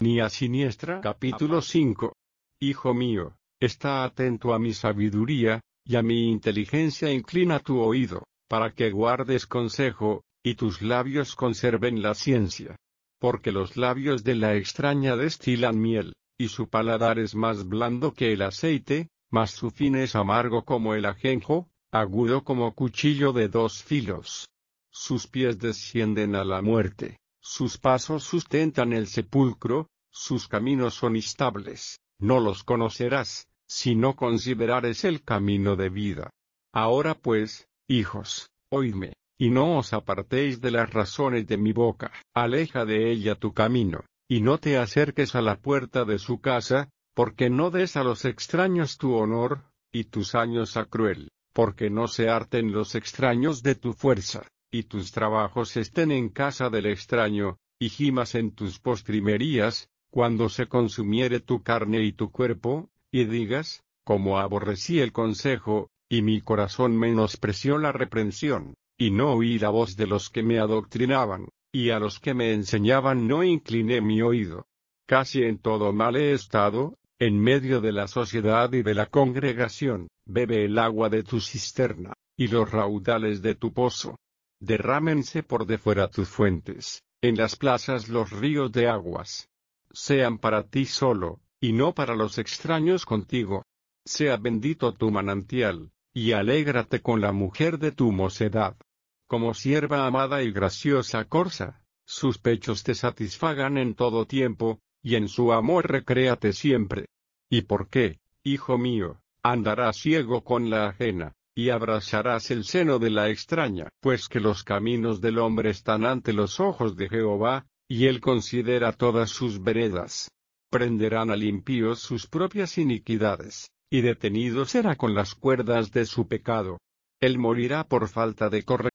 ni a siniestra. Capítulo 5. Hijo mío, está atento a mi sabiduría, y a mi inteligencia inclina tu oído, para que guardes consejo, y tus labios conserven la ciencia. Porque los labios de la extraña destilan miel, y su paladar es más blando que el aceite, mas su fin es amargo como el ajenjo, agudo como cuchillo de dos filos. Sus pies descienden a la muerte, sus pasos sustentan el sepulcro, sus caminos son instables, no los conocerás, si no considerares el camino de vida. Ahora pues, hijos, oídme, y no os apartéis de las razones de mi boca. Aleja de ella tu camino, y no te acerques a la puerta de su casa, porque no des a los extraños tu honor, y tus años a cruel, porque no se harten los extraños de tu fuerza, y tus trabajos estén en casa del extraño, y gimas en tus postrimerías, cuando se consumiere tu carne y tu cuerpo, y digas, como aborrecí el consejo, y mi corazón menospreció la reprensión, y no oí la voz de los que me adoctrinaban, y a los que me enseñaban no incliné mi oído. Casi en todo mal he estado, en medio de la sociedad y de la congregación, bebe el agua de tu cisterna, y los raudales de tu pozo. Derrámense por de fuera tus fuentes, en las plazas los ríos de aguas. Sean para ti solo, y no para los extraños contigo. Sea bendito tu manantial, y alégrate con la mujer de tu mocedad. Como sierva amada y graciosa corza, sus pechos te satisfagan en todo tiempo, y en su amor recréate siempre. ¿Y por qué, hijo mío, andarás ciego con la ajena, y abrazarás el seno de la extraña? Pues que los caminos del hombre están ante los ojos de Jehová, y él considera todas sus veredas. Prenderán al impío sus propias iniquidades, y detenido será con las cuerdas de su pecado. Él morirá por falta de corrección.